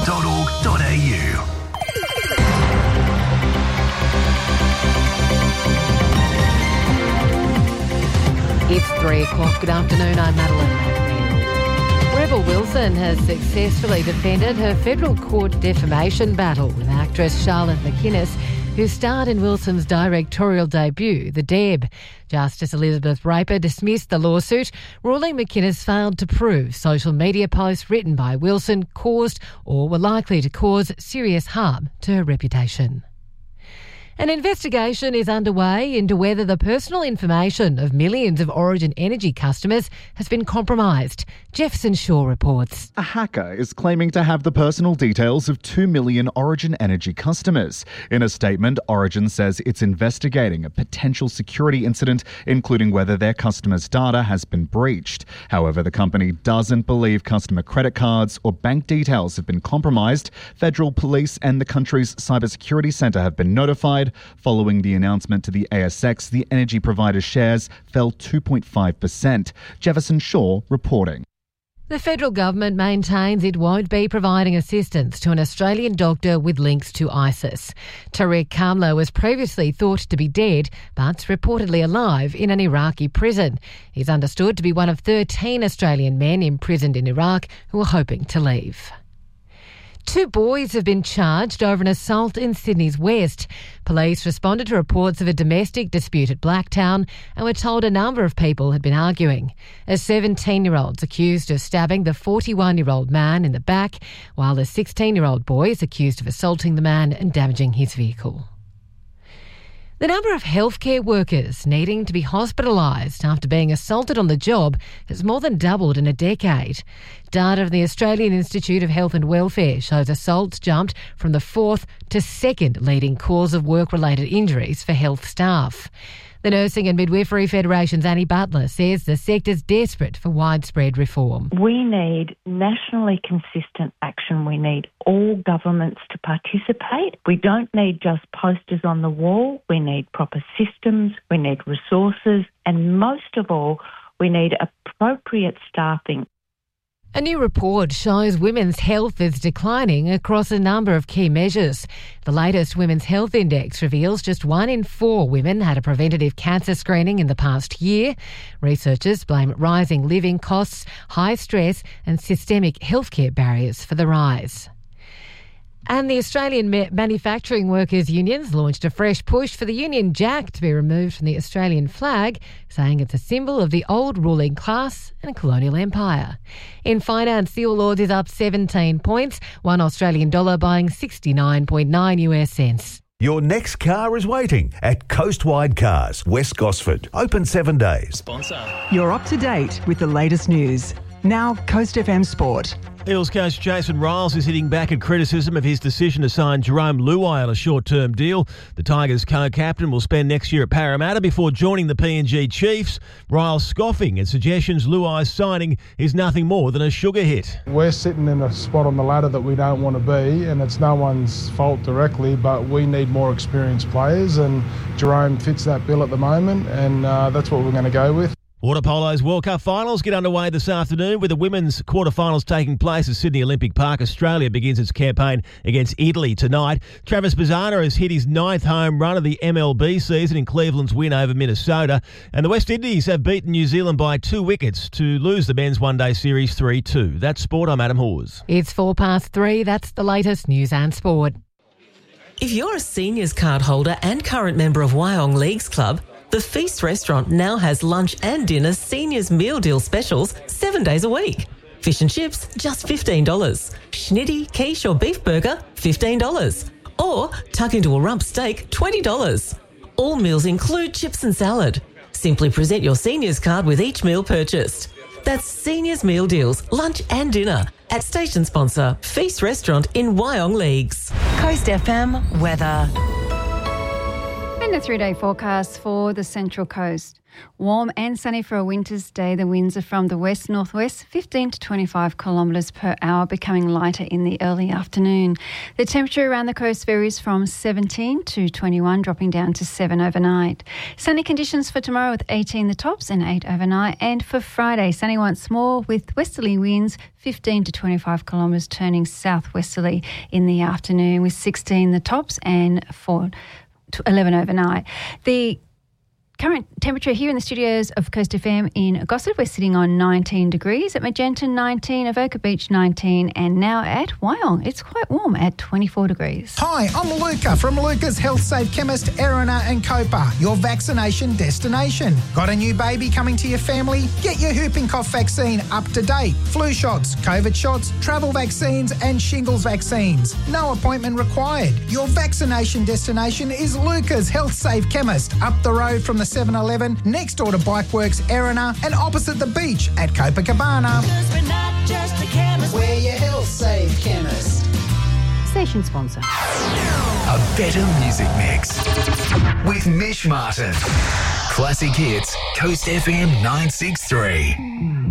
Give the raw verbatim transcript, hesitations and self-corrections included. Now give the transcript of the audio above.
dot org dot a u. It's three o'clock. Good afternoon. I'm Madeline McNeil. Rebel Wilson has successfully defended her federal court defamation battle with actress Charlotte McInnes, who starred in Wilson's directorial debut, The Deb. Justice Elizabeth Raper dismissed the lawsuit, ruling McInnes failed to prove social media posts written by Wilson caused or were likely to cause serious harm to her reputation. An investigation is underway into whether the personal information of millions of Origin Energy customers has been compromised. Jefferson Shaw reports. A hacker is claiming to have the personal details of two million Origin Energy customers. In a statement, Origin says it's investigating a potential security incident, including whether their customers' data has been breached. However, the company doesn't believe customer credit cards or bank details have been compromised. Federal police and the country's cybersecurity centre have been notified. Following the announcement to the A S X, the energy provider's shares fell two point five percent. Jefferson Shaw reporting. The federal government maintains it won't be providing assistance to an Australian doctor with links to ISIS. Tariq Kamla was previously thought to be dead, but reportedly alive in an Iraqi prison. He's understood to be one of thirteen Australian men imprisoned in Iraq who are hoping to leave. Two boys have been charged over an assault in Sydney's West. Police responded to reports of a domestic dispute at Blacktown and were told a number of people had been arguing. A seventeen-year-old's accused of stabbing the forty-one-year-old man in the back, while the sixteen-year-old boy is accused of assaulting the man and damaging his vehicle. The number of healthcare workers needing to be hospitalised after being assaulted on the job has more than doubled in a decade. Data from the Australian Institute of Health and Welfare shows assaults jumped from the fourth to second leading cause of work-related injuries for health staff. The Nursing and Midwifery Federation's Annie Butler says the sector's desperate for widespread reform. We need nationally consistent action. We need all governments to participate. We don't need just posters on the wall. We need proper systems. We need resources. And most of all, we need appropriate staffing. A new report shows women's health is declining across a number of key measures. The latest Women's Health Index reveals just one in four women had a preventative cancer screening in the past year. Researchers blame rising living costs, high stress and systemic healthcare barriers for the rise. And the Australian Manufacturing Workers Unions launched a fresh push for the Union Jack to be removed from the Australian flag, saying it's a symbol of the old ruling class and colonial empire. In finance, the All Ords is up seventeen points, one Australian dollar buying sixty-nine point nine US cents. Your next car is waiting at Coastwide Cars, West Gosford. Open seven days. Sponsor. You're up to date with the latest news. Now, Coast F M Sport. Eels coach Jason Riles is hitting back at criticism of his decision to sign Jerome Luai on a short-term deal. The Tigers co-captain will spend next year at Parramatta before joining the P N G Chiefs. Riles scoffing at suggestions Luai's signing is nothing more than a sugar hit. We're sitting in a spot on the ladder that we don't want to be, and it's no one's fault directly, but we need more experienced players, and Jerome fits that bill at the moment, and uh, that's what we're going to go with. Water Polo's World Cup finals get underway this afternoon with the women's quarterfinals taking place at Sydney Olympic Park. Australia begins its campaign against Italy tonight. Travis Bazzana has hit his ninth home run of the M L B season in Cleveland's win over Minnesota. And the West Indies have beaten New Zealand by two wickets to lose the men's one-day series three two. That's sport. I'm Adam Hawes. It's four past three. That's the latest news and sport. If you're a seniors card holder and current member of Wyong Leagues Club, the Feast restaurant now has lunch and dinner seniors meal deal specials seven days a week. Fish and chips, just fifteen dollars. Schnitty, quiche or beef burger, fifteen dollars. Or tuck into a rump steak, twenty dollars. All meals include chips and salad. Simply present your seniors card with each meal purchased. That's seniors meal deals, lunch and dinner at station sponsor Feast Restaurant in Wyong Leagues. Coast F M weather. And the three-day forecast for the Central Coast. Warm and sunny for a winter's day. The winds are from the west-northwest, fifteen to twenty-five kilometres per hour, becoming lighter in the early afternoon. The temperature around the coast varies from seventeen to twenty-one, dropping down to seven overnight. Sunny conditions for tomorrow with eighteen the tops and eight overnight. And for Friday, sunny once more with westerly winds, fifteen to twenty-five kilometres, turning southwesterly in the afternoon with sixteen the tops and four to eleven overnight. The current temperature here in the studios of Coast F M in Gosford, we're sitting on nineteen degrees, at Magenta nineteen, Avoca Beach nineteen, and now at Wyong, it's quite warm at twenty-four degrees. Hi, I'm Luca from Luca's Health Safe Chemist, Erina and Copa, your vaccination destination. Got a new baby coming to your family? Get your whooping cough vaccine up to date. Flu shots, COVID shots, travel vaccines and shingles vaccines. No appointment required. Your vaccination destination is Luca's Health Safe Chemist, up the road from the seven eleven, next door to Bikeworks Erina, and opposite the beach at Copacabana. We're not just a chemist, we're your health safe chemist. Station sponsor. A better music mix with Mish Martin. Classic hits, Coast F M nine six three.